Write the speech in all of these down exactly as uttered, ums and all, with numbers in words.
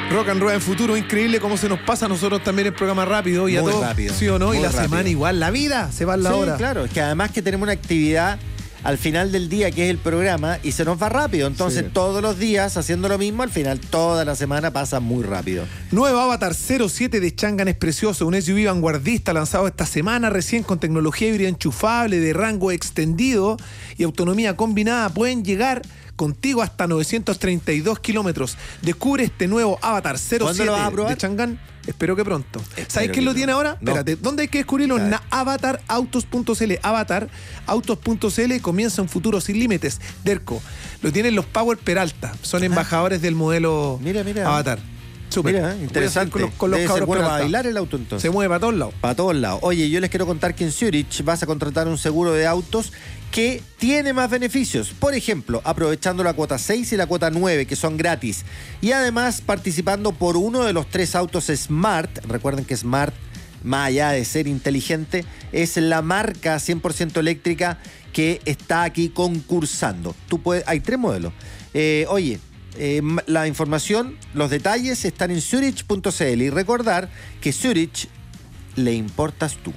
Rock and Roll en futuro, increíble cómo se nos pasa a nosotros también el programa rápido y a Muy todos, rápido, ¿sí o no? muy Y la rápido. semana igual, la vida se va en la Sí, hora. claro, es que además que tenemos una actividad al final del día que es el programa y se nos va rápido, entonces Sí. todos los días haciendo lo mismo, al final toda la semana pasa muy rápido. Nuevo Avatar cero siete de Changan es precioso, un S U V vanguardista lanzado esta semana recién con tecnología híbrida enchufable de rango extendido y autonomía combinada. Pueden llegar contigo hasta novecientos treinta y dos kilómetros. Descubre este nuevo Avatar cero ¿Cuándo siete lo vas a probar? de Changan. Espero que pronto. Espero ¿Sabes que quién lo pronto. tiene ahora? No. Espérate, ¿dónde hay que descubrirlo? En Claro. avatar autos punto c l. Avatar autos punto c l comienza un futuro sin límites. Derco, lo tienen los Power Peralta. Son embajadores del modelo Mira, mira. Avatar. Súper. Mira, Voy a interesante. hacer Con los, con los Debe ser cabros bueno para Peralta. bailar el auto entonces. Se mueve para todos lados. Para todos lados. Oye, yo les quiero contar que en Zurich vas a contratar un seguro de autos que tiene más beneficios. Por ejemplo, aprovechando la cuota seis y la cuota nueve, que son gratis. Y además participando por uno de los tres autos Smart. Recuerden que Smart, más allá de ser inteligente, es la marca cien por ciento eléctrica que está aquí concursando. Tú puedes, hay tres modelos. Eh, oye, eh, la información, los detalles están en zurich punto c l. Y recordar que Zurich le importas tú.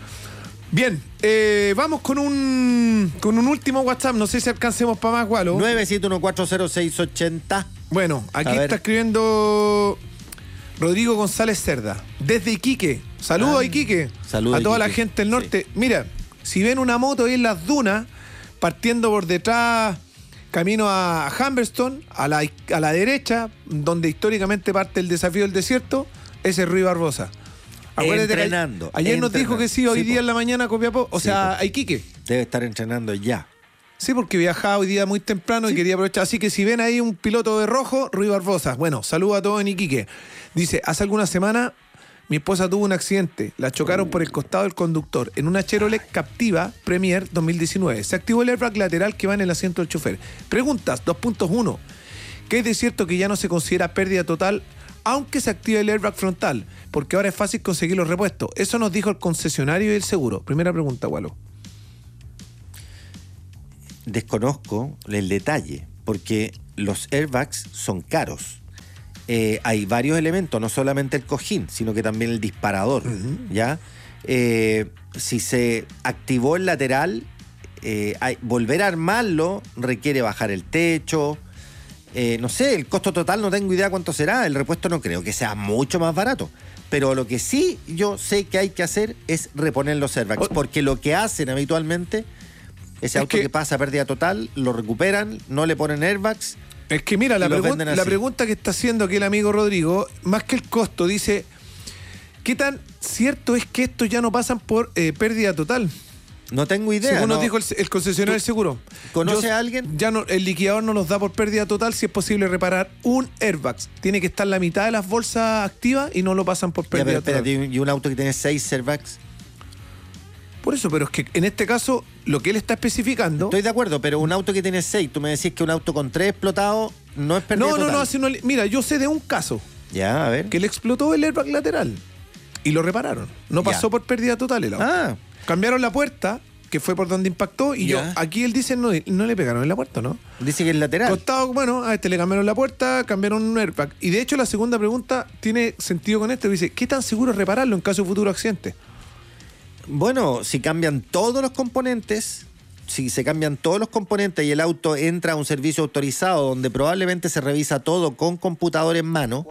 Bien, eh, vamos con un con un último WhatsApp. No sé si alcancemos para más, Gualo. nueve siete uno cuatro cero seis ocho cero. Bueno, aquí A ver. está escribiendo Rodrigo González Cerda, desde Iquique. Saludos Ah, a Iquique. saludos a a toda la Iquique. gente del norte. Mira, si ven una moto ahí en las dunas, partiendo por detrás, camino a Humberstone, a la, a la derecha, donde históricamente parte el desafío del desierto, ese es Rui Barbosa. Acuérdate que Entrenando, ayer nos dijo entrenando. que sí, hoy Sí, día po. en la mañana a Copiapó, o Sí, sea, po. a Iquique. Debe estar entrenando ya. Sí, porque viajaba hoy día muy temprano y quería aprovechar. Así que si ven ahí un piloto de rojo, Rui Barbosa. Bueno, saludo a todos en Iquique. Dice, hace alguna semana mi esposa tuvo un accidente. La chocaron por el costado del conductor en una Chevrolet Captiva Premier dos mil diecinueve. Se activó el airbag lateral que va en el asiento del chofer. Preguntas, dos punto uno. ¿Qué es de cierto que ya no se considera pérdida total aunque se active el airbag frontal? Porque ahora es fácil conseguir los repuestos. Eso nos dijo el concesionario y el seguro. Primera pregunta, Gualo. Desconozco el detalle, porque los airbags son caros. Eh, hay varios elementos, no solamente el cojín, sino que también el disparador, uh-huh. ¿ya? Eh, si se activó el lateral, eh, hay, volver a armarlo requiere bajar el techo. Eh, no sé, el costo total no tengo idea cuánto será. El repuesto no creo que sea mucho más barato. Pero lo que sí yo sé que hay que hacer es reponer los airbags, porque lo que hacen habitualmente, ese Es auto que- que pasa a pérdida total, lo recuperan, no le ponen airbags. Es que mira, la, Y los pregun- venden la así. pregunta que está haciendo aquí el amigo Rodrigo, más que el costo, dice, ¿qué tan cierto es que estos ya no pasan por eh, pérdida total? No tengo idea. Según no. nos dijo el, el concesionario del seguro. ¿Conoce Yo- a alguien? Ya no, el liquidador no los da por pérdida total si es posible reparar un airbag. Tiene que estar la mitad de las bolsas activas y no lo pasan por Ya, pérdida pero total. espérate, y un auto que tiene seis airbags. Por eso, pero es que en este caso, lo que él está especificando... Estoy de acuerdo, pero un auto que tiene seis, tú me decís que un auto con tres explotados no es pérdida No, total. no, no, así no le- mira, yo sé de un caso Ya, a ver. que le explotó el airbag lateral y lo repararon. No Ya. pasó por pérdida total el auto. Ah, Cambiaron la puerta, que fue por donde impactó, y Ya. yo, aquí él dice, no, no le pegaron en la puerta, ¿no? dice que es lateral. Costado, bueno, a este le cambiaron la puerta, cambiaron un airbag. Y de hecho la segunda pregunta tiene sentido con esto. Dice, ¿qué tan seguro es repararlo en caso de futuro accidente? Bueno, si cambian todos los componentes, si se cambian todos los componentes y el auto entra a un servicio autorizado donde probablemente se revisa todo con computador en mano,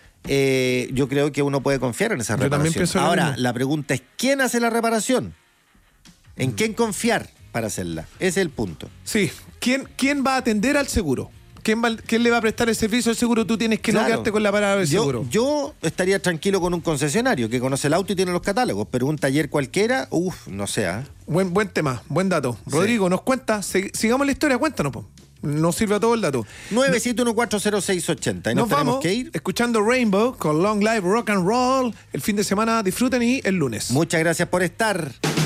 eh, yo creo que uno puede confiar en esa Yo también reparación. pienso lo Ahora, mismo. la pregunta es, ¿quién hace la reparación? ¿En quién confiar para hacerla? Ese es el punto. Sí. ¿Quién, quién va a atender al seguro? ¿Quién, va- quién le va a prestar el servicio al seguro? Tú tienes que no Claro. quedarte con la parada del yo, seguro. Yo estaría tranquilo con un concesionario que conoce el auto y tiene los catálogos, pero un taller cualquiera, uff, no sé. ¿eh? Buen, buen tema, buen dato. Sí. Rodrigo, nos cuenta, se- sigamos la historia, cuéntanos, po. Nos sirve a todo el dato. nueve siete uno cuatro cero seis ocho cero. Y nos, Nos tenemos vamos que ir. escuchando Rainbow con Long Live Rock and Roll. El fin de semana disfruten y el lunes. Muchas gracias por estar.